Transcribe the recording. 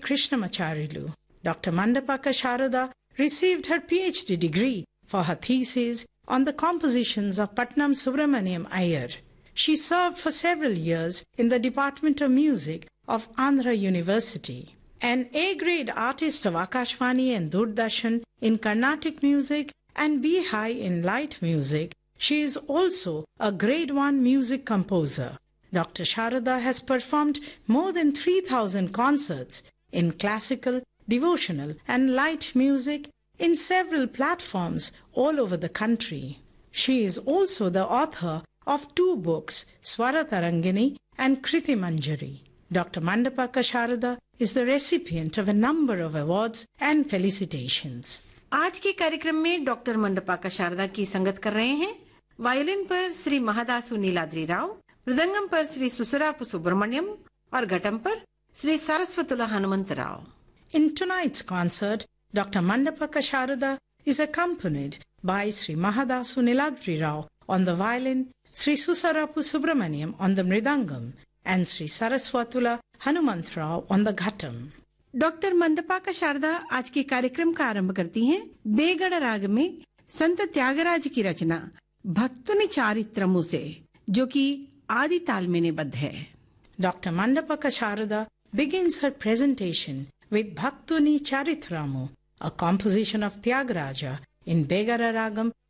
Krishnamacharyu. Dr. Mandapaka Sharada received her PhD degree for her thesis on the compositions of Patnam Subramaniam Iyer. She served for several years in the Department of Music of Andhra University. An A-grade artist of Akashvani and Doordarshan in Carnatic music and B-high in light music, she is also a Grade 1 music composer. Dr. Sharada has performed more than 3,000 concerts in classical, devotional and light music in several platforms all over the country. She is also the author of 2 books, Swaratarangini and Kriti Manjari. Dr. Mandapaka Sharada is the recipient of a number of awards and felicitations. आज के कार्यक्रम में doctor मंडपाका Sharda की संगत कर रहे हैं। Violin पर श्री महादासु नीलाद्री राव, मृदंगम पर श्री सुसरापु सुब्रमण्यम और घटम पर Shri सरस्वतुला Hanumant Rao. In tonight's concert, Dr. Mandapaka Sharada is accompanied by Sri Mahadasu Niladri Rao on the violin, Sri Susarapu Subramaniam on the mridangam, and Sri Saraswatula Hanumant Rao on the ghatam. Doctor मंडपाका Sharda आज के कार्यक्रम का आरंभ करती हैं बेगड़ राग में संत त्यागराज की रचना भक्तुनि चारित्रमु से, जो कि आदि ताल में निबद्ध है। Dr. Mandapaka Sharada begins her presentation with Bhaktuni Charitramu, a composition of Tyagaraja in Begara Ragam